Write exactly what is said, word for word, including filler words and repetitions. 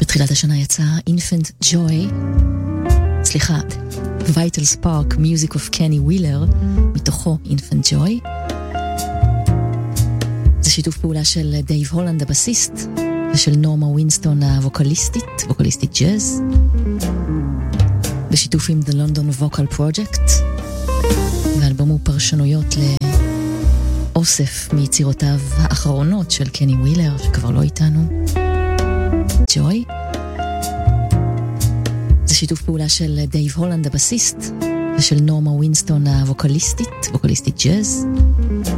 בתחילת השנה יצא Infant Joy, סליחה, Vital Spark, Music of Kenny Wheeler, מתוכו Infant Joy. זה שיתוף פעולה של דייב הולנד הבסיסט, ושל נורמה ווינסטון הווקליסטית, ווקליסטית ג'אז, בשיתוף עם The London Vocal Project, והאלבום הוא פרשנויות לאוסף מיצירותיו האחרונות של קני ווילר, שכבר לא איתנו. ג'וי. זה שיתוף פעולה של דייב הולנד הבסיסט, ושל נורמה ווינסטון הווקליסטית, ווקליסטית ג'אז.